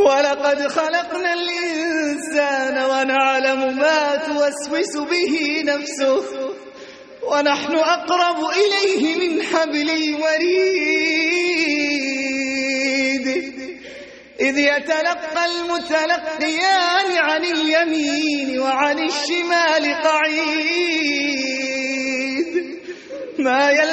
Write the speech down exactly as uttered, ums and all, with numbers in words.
ولقد خلقنا الإنسان ونعلم ما توسوس به نفسه ونحن أقرب إليه من حبل الوريد إذ يتلقى المتلقيان عن اليمين وعن الشمال قعيد ما